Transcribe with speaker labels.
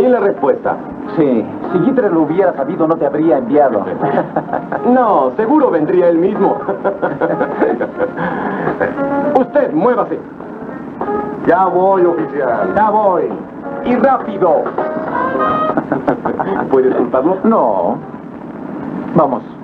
Speaker 1: fin la respuesta.
Speaker 2: Sí, si Hitler lo hubiera sabido, no te habría enviado.
Speaker 1: No, seguro vendría él mismo. Usted, muévase.
Speaker 3: Ya voy, oficial.
Speaker 1: Ya voy. Y rápido. ¿Puede soltarlo?
Speaker 2: No. Vamos.